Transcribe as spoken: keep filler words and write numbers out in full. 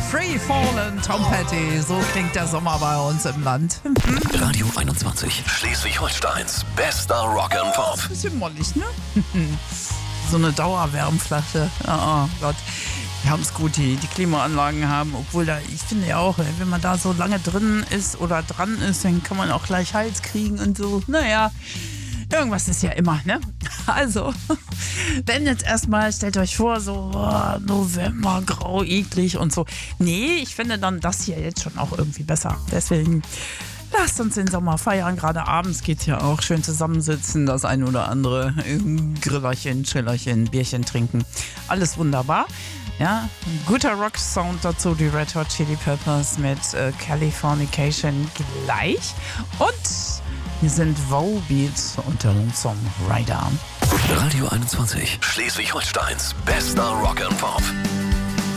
Free Fallen, Tom Petty. So klingt der Sommer bei uns im Land. Radio einundzwanzig, Schleswig-Holsteins bester Rock and Pop. Bisschen mollig, ne? So eine Dauerwärmflasche. Oh Gott. Wir haben es gut, die, die Klimaanlagen haben, obwohl da, ich finde ja auch, wenn man da so lange drin ist oder dran ist, dann kann man auch gleich Hals kriegen und so. Naja, irgendwas ist ja immer, ne? Also, wenn jetzt erstmal, stellt euch vor, so oh, November, grau, eklig und so. Nee, ich finde dann das hier jetzt schon auch irgendwie besser. Deswegen lasst uns den Sommer feiern. Gerade abends geht's ja auch schön zusammensitzen, das ein oder andere Grillerchen, Chillerchen, Bierchen trinken. Alles wunderbar. Ja, ein guter Rock-Sound dazu, die Red Hot Chili Peppers mit äh, Californication gleich. Und wir sind Volbeat unter dem Song Rider. Radio einundzwanzig, Schleswig-Holsteins bester Rock and Pop.